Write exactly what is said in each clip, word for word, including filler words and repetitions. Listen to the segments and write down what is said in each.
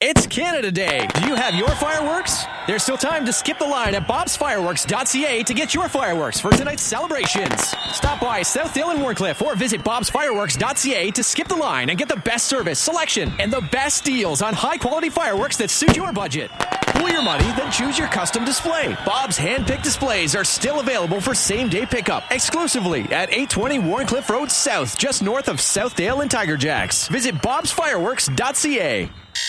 It's Canada Day. Do you have your fireworks? There's still time to skip the line at bobs fireworks dot c a to get your fireworks for tonight's celebrations. Stop by Southdale and Warncliffe or visit bobs fireworks dot c a to skip the line and get the best service, selection, and the best deals on high-quality fireworks that suit your budget. Pool your money, then choose your custom display. Bob's hand-picked displays are still available for same-day pickup exclusively at eight twenty Warncliffe Road South, just north of Southdale and Tiger Jacks. Visit bobs fireworks dot c a.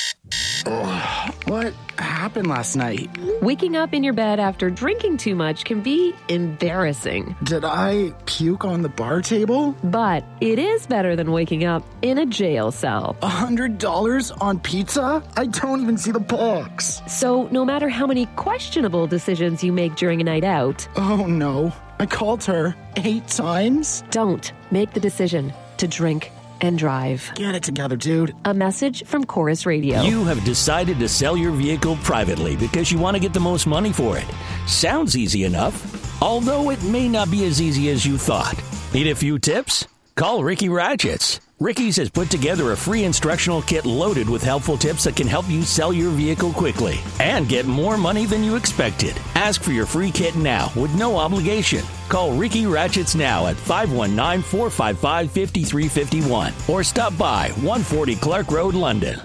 Oh, what happened last night? Waking up in your bed after drinking too much can be embarrassing. Did I puke on the bar table? But it is better than waking up in a jail cell. A hundred dollars on pizza? I don't even see the box. So no matter how many questionable decisions you make during a night out... Oh no, I called her eight times? Don't make the decision to drink and drive. Get it together, dude. A message from Chorus Radio. You have decided to sell your vehicle privately because you want to get the most money for it. Sounds easy enough, although it may not be as easy as you thought. Need a few tips? Call Ricky Ratchets. Ricky's has put together a free instructional kit loaded with helpful tips that can help you sell your vehicle quickly and get more money than you expected. Ask for your free kit now with no obligation. Call Ricky Ratchets now at five one nine, four five five, five three five one or stop by one forty Clark Road, London.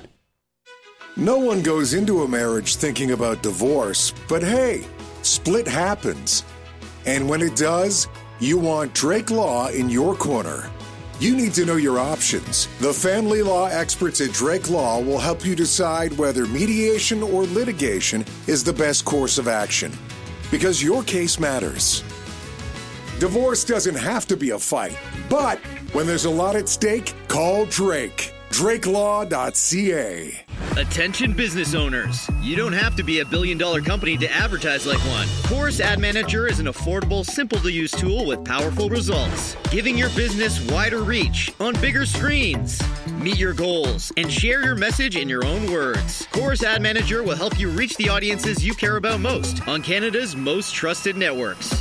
No one goes into a marriage thinking about divorce, but hey, split happens. And when it does, you want Drake Law in your corner. You need to know your options. The family law experts at Drake Law will help you decide whether mediation or litigation is the best course of action. Because your case matters. Divorce doesn't have to be a fight, but when there's a lot at stake, call Drake. drake law dot c a. Attention business owners. You don't have to be a billion dollar company to advertise like one. Chorus Ad Manager is an affordable, simple to use tool with powerful results, giving your business wider reach on bigger screens. Meet your goals and share your message in your own words. Chorus Ad Manager will help you reach the audiences you care about most on Canada's most trusted networks.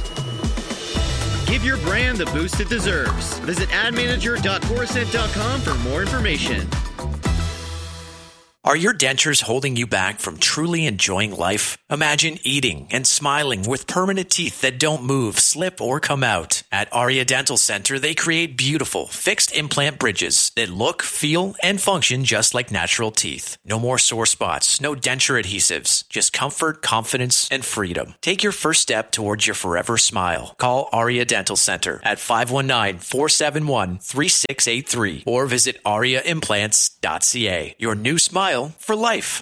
Give your brand the boost it deserves. Visit ad manager dot chorusnet dot com for more information. Are your dentures holding you back from truly enjoying life? Imagine eating and smiling with permanent teeth that don't move, slip, or come out. At Aria Dental Center, they create beautiful, fixed implant bridges that look, feel, and function just like natural teeth. No more sore spots, no denture adhesives, just comfort, confidence, and freedom. Take your first step towards your forever smile. Call Aria Dental Center at five one nine, four seven one, three six eight three or visit aria implants dot c a. Your new smile for life.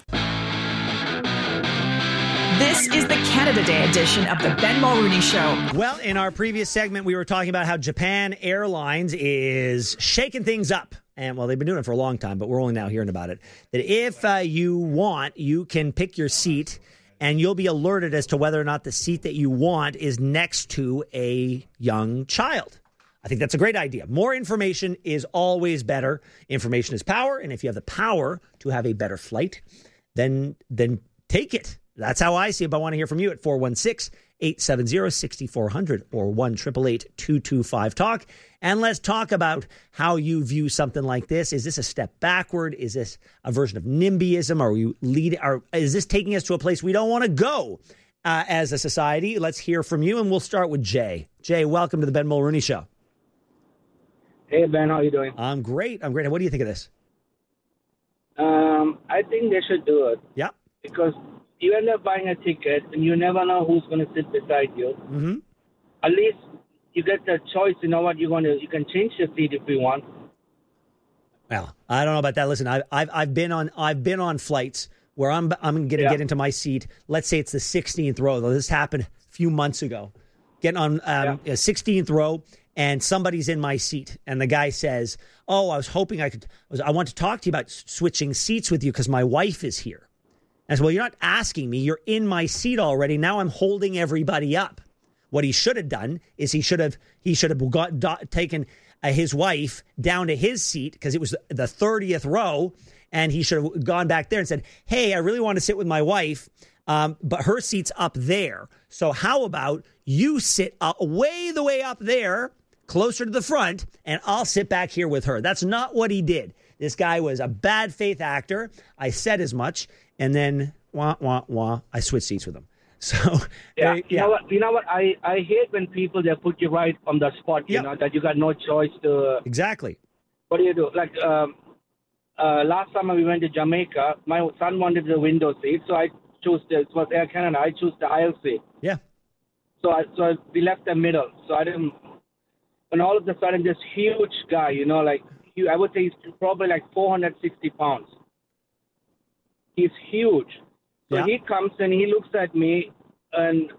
This is the Canada Day edition of the Ben Mulroney Show. Well, in our previous segment, we were talking about how Japan Airlines is shaking things up. And, well, they've been doing it for a long time, but we're only now hearing about it. That if uh, you want, you can pick your seat, and you'll be alerted as to whether or not the seat that you want is next to a young child. I think that's a great idea. More information is always better. Information is power, and if you have the power to have a better flight, then then take it. That's how I see it. But I want to hear from you at four one six, eight seven zero, six four zero zero or one eight eight eight, two two five, talk. And let's talk about how you view something like this. Is this a step backward? Is this a version of NIMBYism? Are we lead? Are, is this taking us to a place we don't want to go uh, as a society? Let's hear from you, and we'll start with Jay. Jay, welcome to the Ben Mulroney Show. Hey, Ben, how are you doing? I'm great. I'm great. What do you think of this? Um, I think they should do it. Yeah. Because you end up buying a ticket, and you never know who's going to sit beside you. Mm-hmm. At least you get the choice. You know what? You're going to. You can change your seat if you want. Well, I don't know about that. Listen, I've I've, I've been on I've been on flights where I'm I'm going to yeah. get into my seat. Let's say it's the sixteenth row. This happened a few months ago. Getting on um, yeah. a sixteenth row. And somebody's in my seat, and the guy says, oh, I was hoping I could, I want to talk to you about switching seats with you because my wife is here. And I said, well, you're not asking me. You're in my seat already. Now I'm holding everybody up. What he should have done is he should have he should have got, do, taken uh, his wife down to his seat because it was the thirtieth row, and he should have gone back there and said, hey, I really want to sit with my wife, um, but her seat's up there. So how about you sit uh, way the way up there, closer to the front, and I'll sit back here with her. That's not what he did. This guy was a bad faith actor. I said as much, and then wah wah wah. I switched seats with him. So yeah, uh, you yeah. know what? You know what? I, I hate when people they put you right on the spot. You Yep. know that you got no choice to. Exactly. What do you do? Like um, uh, last summer we went to Jamaica. My son wanted the window seat, so I chose the it was Air Canada. I chose the aisle seat. Yeah. So I so we left the middle. So I didn't. And all of a sudden, this huge guy, you know, like he, I would say he's probably like four hundred sixty pounds. He's huge. So Yeah. he comes and he looks at me and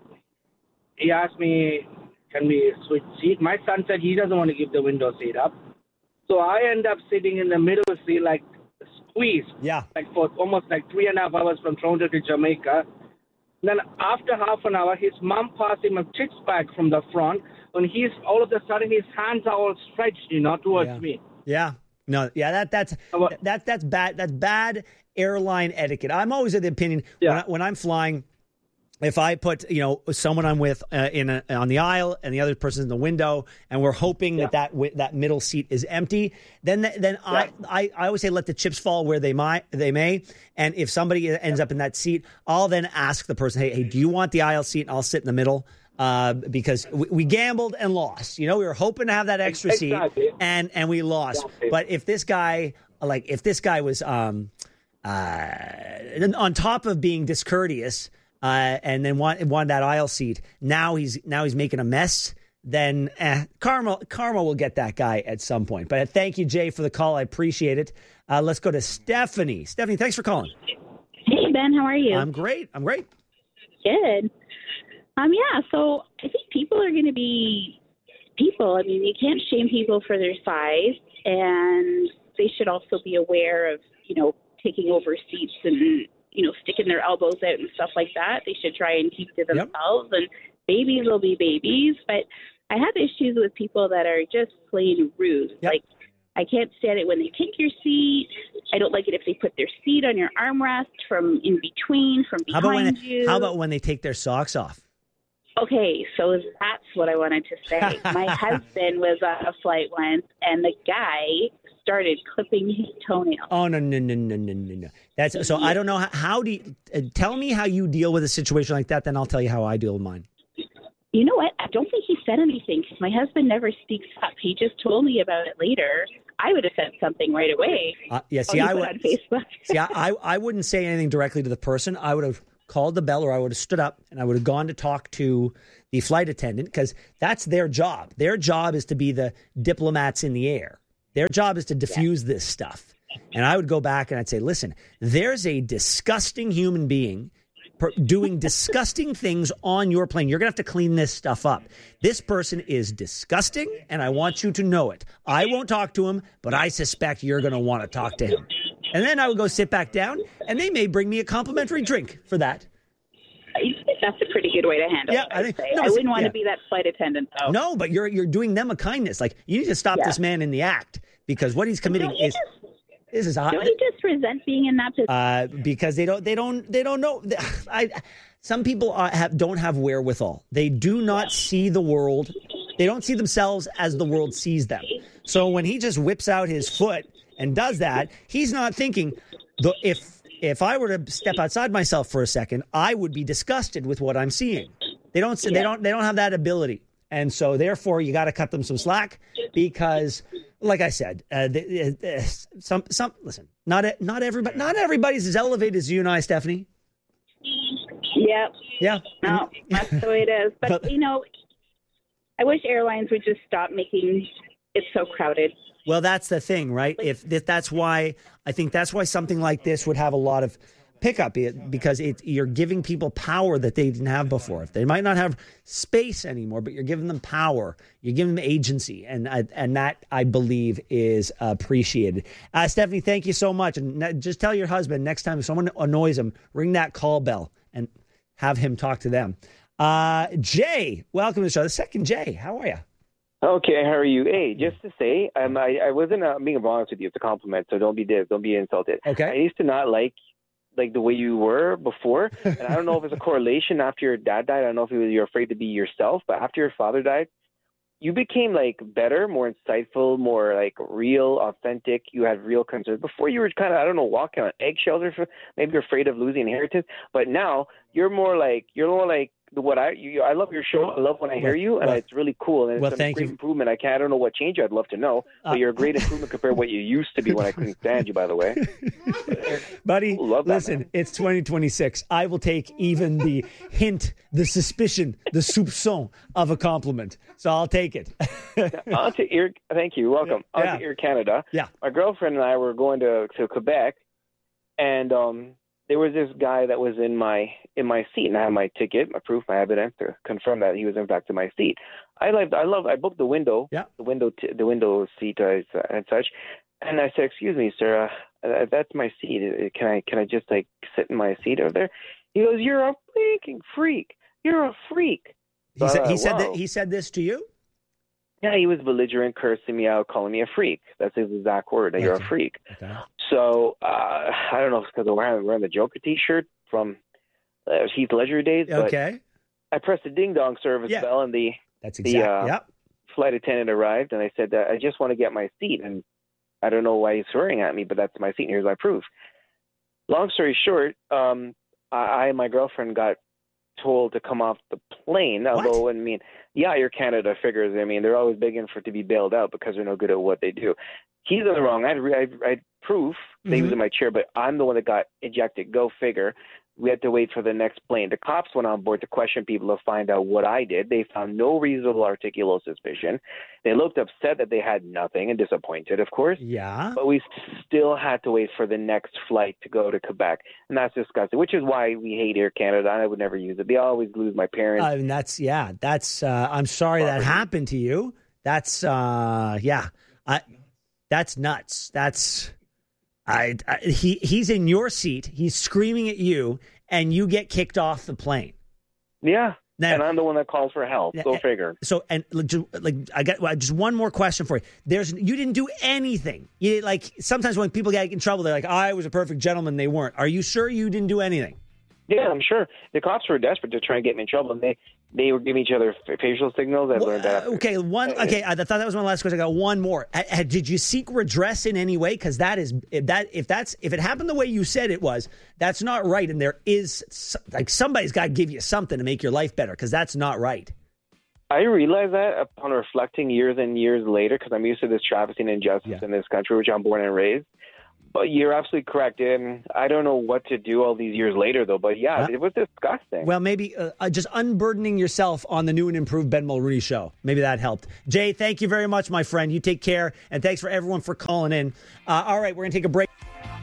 he asked me, can we switch seat? My son said he doesn't want to give the window seat up. So I end up sitting in the middle seat, like squeezed. Yeah. Like for almost like three and a half hours from Toronto to Jamaica. Then after half an hour, his mom passed him a chips bag from the front. And he's all of a sudden his hands are all stretched, you know, towards Yeah. me. Yeah. No, yeah, that that's that that's bad. That's bad airline etiquette. I'm always of the opinion Yeah. when, I, when I'm flying, if I put you know someone I'm with uh, in a, on the aisle and the other person's in the window, and we're hoping Yeah. that that, wi- that middle seat is empty, then th- then I, I I always say let the chips fall where they might they may, and if somebody ends up in that seat, I'll then ask the person, hey hey, do you want the aisle seat? And I'll sit in the middle. Uh, because we, we gambled and lost. You know, we were hoping to have that extra Exactly. seat, and and we lost. Exactly. But if this guy, like, if this guy was um, uh, on top of being discourteous, uh, and then want wanted that aisle seat, now he's now he's making a mess. Then eh, karma karma will get that guy at some point. But thank you, Jay, for the call. I appreciate it. Uh, let's go to Stephanie. Stephanie, thanks for calling. Hey, Ben, how are you? I'm great. I'm great. Good. Um, yeah, so I think people are going to be people. I mean, you can't shame people for their size, and they should also be aware of, you know, taking over seats and, you know, sticking their elbows out and stuff like that. They should try and keep to themselves, and babies will be babies. But I have issues with people that are just plain rude. Yep. Like, I can't stand it when they take your seat. I don't like it if they put their seat on your armrest from in between, from How behind about when you. how about when they take their socks off? Okay, so that's what I wanted to say. My husband was on a flight once, and the guy started clipping his toenails. Oh no no no no no no no! That's so. I don't know how, how do you uh, tell me how you deal with a situation like that? Then I'll tell you how I deal with mine. You know what? I don't think he said anything because my husband never speaks up. He just told me about it later. I would have said something right away. Uh, yeah, see, Oh, I you put would. on Facebook. see, I, I I wouldn't say anything directly to the person. I would have called the bell, or I would have stood up and I would have gone to talk to the flight attendant because that's their job. Their job is to be the diplomats in the air. Their job is to diffuse this stuff. And I would go back and I'd say, listen, there's a disgusting human being per- doing disgusting things on your plane. You're going to have to clean this stuff up. This person is disgusting, and I want you to know it. I won't talk to him, but I suspect you're going to want to talk to him. And then I would go sit back down, and they may bring me a complimentary drink for that. That's a pretty good way to handle Yeah, it. I I'd think- say. no, I it's- wouldn't want yeah. to be that flight attendant, though. No, but you're you're doing them a kindness. Like, you need to stop Yeah. this man in the act because what he's committing Don't you is this is odd. Don't you just resent being in that position? Uh, because they don't they don't they don't know. I some people are, have don't have wherewithal. They do not see the world. They don't see themselves as the world sees them. So when he just whips out his foot and does that, he's not thinking. The, if if I were to step outside myself for a second, I would be disgusted with what I'm seeing. They don't they don't they don't have that ability, and so therefore you got to cut them some slack because, like I said, uh, the, uh, some some listen. Not not everybody not everybody's as elevated as you and I, Stephanie. Yep. Yeah. No, that's the way it is. But, But- you know, I wish airlines would just stop making it so crowded. Well, that's the thing, right? If that, that's why I think that's why something like this would have a lot of pickup, it because it you're giving people power that they didn't have before. If they might not have space anymore, but you're giving them power, you're giving them agency, and I- and that I believe is appreciated. Uh, Stephanie, thank you so much, and ne- just tell your husband next time if someone annoys him, ring that call bell and have him talk to them. Uh, Jay, welcome to the show. The second Jay, how are you? Okay, how are you? Hey, just to say, um, I, I wasn't uh, being honest with you. It's a compliment, so don't be div, don't be insulted. Okay. I used to not like like the way you were before, and I don't know if it's a correlation after your dad died. I don't know if it was you're afraid to be yourself, but after your father died, you became like better, more insightful, more like real, authentic. You had real concerns. Before you were kind of, I don't know, walking on eggshells or maybe you're afraid of losing inheritance. But now you're more like, you're more like what I, you, I love your show. I love when I hear you, and well, it's really cool. And it's well, a thank great you. improvement. I can't, I don't know what changed. I'd love to know, but uh, you're a great improvement compared to what you used to be when I couldn't stand you, by the way. Buddy, love that, listen, man. It's twenty twenty-six. I will take even the hint, the suspicion, the soupçon of a compliment. So I'll take it. On to Air, thank you. Welcome. On Yeah. to Air Canada. Yeah. My girlfriend and I were going to, to Quebec, and um, there was this guy that was in my in my seat, and I had my ticket, my proof, my evidence to confirm that he was in fact in my seat. I loved, I love, I booked the window, yeah. the window, t- the window seat uh, and such. And I said, "Excuse me, sir, uh, that's my seat. Can I can I just like sit in my seat over there?" He goes, "You're a freaking freak. You're a freak." He said, uh, he said wow. that he said this to you? Yeah, he was belligerent, cursing me out, calling me a freak. That's his exact word, that you're a freak. Okay. So, uh, I don't know if it's because I'm wearing, wearing the Joker t-shirt from uh, Heath Ledger days, but Okay. I pressed the ding-dong service Yeah. bell, and the, That's the exactly. uh, Yep. flight attendant arrived, and I said, that I just want to get my seat, and I don't know why he's swearing at me, but that's my seat, and here's my proof. Long story short, um, I, I and my girlfriend got told to come off the plane, although, I mean, yeah, Air Canada figures, I mean, they're always begging for to be bailed out because they're no good at what they do. He's in the wrong. I had, I had proof that he was in my chair, but I'm the one that got ejected. Go figure. We had to wait for the next plane. The cops went on board to question people to find out what I did. They found no reasonable articulable suspicion. They looked upset that they had nothing and disappointed, of course. Yeah. But we still had to wait for the next flight to go to Quebec. And that's disgusting, which is why we hate Air Canada. I would never use it. They always lose my parents. Uh, and that's, yeah, that's, uh, I'm sorry that happened to you. That's, uh, yeah, I, that's nuts. That's, I, I, he, he's in your seat. He's screaming at you, and you get kicked off the plane. Yeah. Now, and I'm the one that calls for help. Go uh, figure. So, and like, ju- like I got well, just one more question for you. There's, you didn't do anything. You like sometimes when people get in trouble, they're like, "I was a perfect gentleman." They weren't. Are you sure you didn't do anything? Yeah, I'm sure. The cops were desperate to try and get me in trouble, and they, they were giving each other facial signals. I Well, learned that. uh, okay, one. Okay, I thought that was my last question. I got one more. Uh, uh, did you seek redress in any way? Because that is if that if that's if it happened the way you said it was, that's not right. And there is like somebody's got to give you something to make your life better. Because that's not right. I realized that upon reflecting years and years later, because I'm used to this travesty and injustice yeah. in this country, which I'm born and raised. But you're absolutely correct, and I don't know what to do all these years later, though. But yeah, it was disgusting. Well, maybe uh, just unburdening yourself on the new and improved Ben Mulrooney show. Maybe that helped. Jay, thank you very much, my friend. You take care, and thanks for everyone for calling in. Uh, all right, we're going to take a break.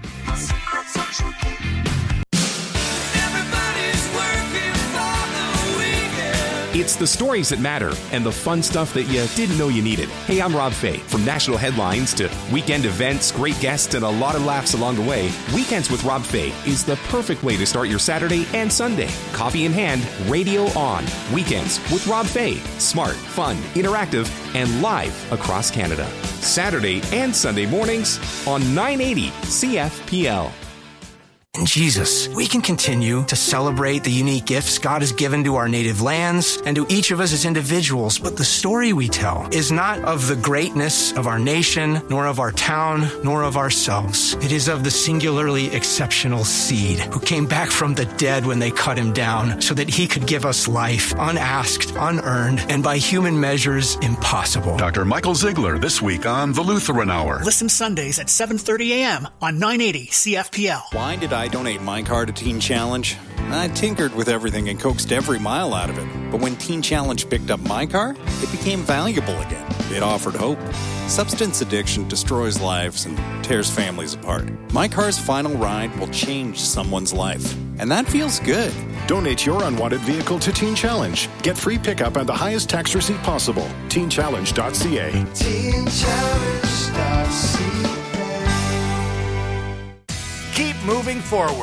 It's the stories that matter and the fun stuff that you didn't know you needed. Hey, I'm Rob Fay. From national headlines to weekend events, great guests, and a lot of laughs along the way, Weekends with Rob Fay is the perfect way to start your Saturday and Sunday. Coffee in hand, radio on. Weekends with Rob Fay. Smart, fun, interactive, and live across Canada. Saturday and Sunday mornings on nine eighty C F P L. In Jesus, we can continue to celebrate the unique gifts God has given to our native lands and to each of us as individuals. But the story we tell is not of the greatness of our nation, nor of our town, nor of ourselves. It is of the singularly exceptional seed who came back from the dead when they cut him down so that he could give us life, unasked, unearned, and by human measures, impossible. Doctor Michael Ziegler this week on The Lutheran Hour. Listen Sundays at seven thirty a.m. on nine eighty C F P L. Why did I donate my car to Teen Challenge? I tinkered with everything and coaxed every mile out of it. But when Teen Challenge picked up my car, it became valuable again. It offered hope. Substance addiction destroys lives and tears families apart. My car's final ride will change someone's life. And that feels good. Donate your unwanted vehicle to Teen Challenge. Get free pickup and the highest tax receipt possible. teen challenge dot c a. teen challenge dot c a. Keep moving forward.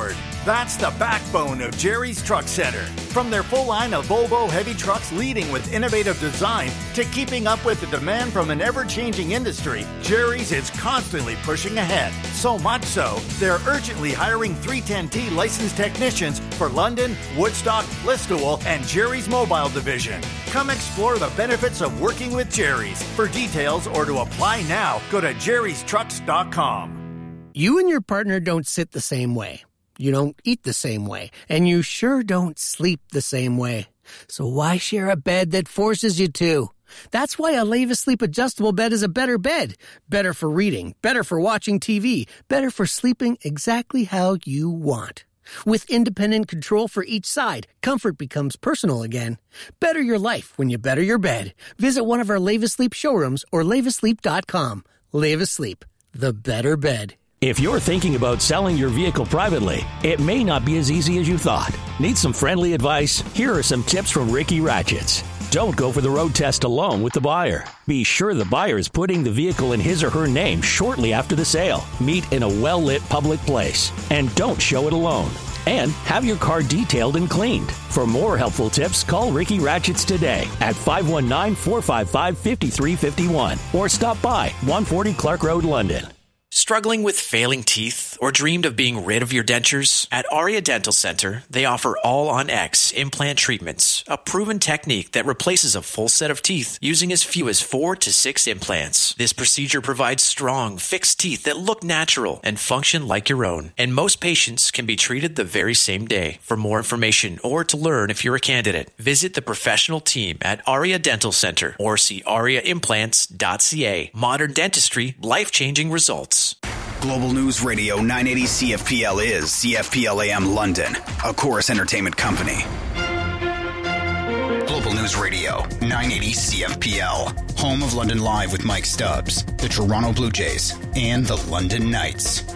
That's the backbone of Jerry's Truck Center. From their full line of Volvo heavy trucks leading with innovative design to keeping up with the demand from an ever-changing industry, Jerry's is constantly pushing ahead. So much so, they're urgently hiring three ten T licensed technicians for London, Woodstock, Listowel, and Jerry's Mobile Division. Come explore the benefits of working with Jerry's. For details or to apply now, go to jerrys trucks dot com. You and your partner don't sit the same way. You don't eat the same way, and you sure don't sleep the same way. So why share a bed that forces you to? That's why a Leva Sleep adjustable bed is a better bed. Better for reading, better for watching T V, better for sleeping exactly how you want. With independent control for each side, comfort becomes personal again. Better your life when you better your bed. Visit one of our Leva Sleep showrooms or leva sleep dot com. Leva Sleep, the better bed. If you're thinking about selling your vehicle privately, it may not be as easy as you thought. Need some friendly advice? Here are some tips from Ricky Ratchets. Don't go for the road test alone with the buyer. Be sure the buyer is putting the vehicle in his or her name shortly after the sale. Meet in a well-lit public place. And don't show it alone. And have your car detailed and cleaned. For more helpful tips, call Ricky Ratchets today at five one nine, four five five, five three five one or stop by one forty Clark Road, London. Struggling with failing teeth or dreamed of being rid of your dentures? At Aria Dental Center, they offer All-on-X implant treatments, a proven technique that replaces a full set of teeth using as few as four to six implants. This procedure provides strong, fixed teeth that look natural and function like your own. And most patients can be treated the very same day. For more information or to learn if you're a candidate, visit the professional team at Aria Dental Center or see aria implants dot c a. Modern dentistry, life-changing results. Global News Radio nine eighty C F P L is C F P L A M London, a Chorus Entertainment company. Global News Radio nine eighty C F P L, home of London Live with Mike Stubbs, the Toronto Blue Jays, and the London Knights.